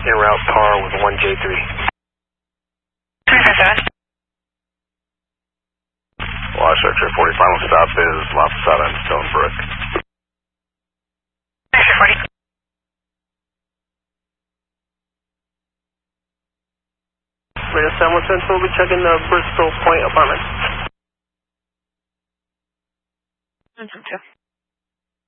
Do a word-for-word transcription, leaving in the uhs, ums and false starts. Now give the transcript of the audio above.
en route par with one J three. three five seven. Wash X-ray forty, final stop is La Posada and Stonebrook. X-ray forty. Radio San Juan Central, we'll be checking the Bristol Point apartment. One two.